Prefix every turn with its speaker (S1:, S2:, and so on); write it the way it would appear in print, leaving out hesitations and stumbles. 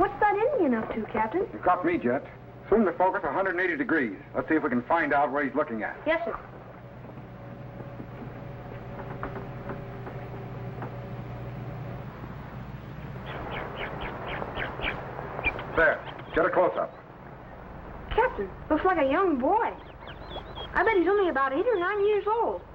S1: What's that Indian up to, Captain?
S2: You caught me, Jet. Swing the focus 180 degrees. Let's see if we can find out where he's looking at.
S1: Yes, sir.
S2: There. Get a close-up.
S1: Captain, looks like a young boy. I bet he's only about 8 or 9 years old.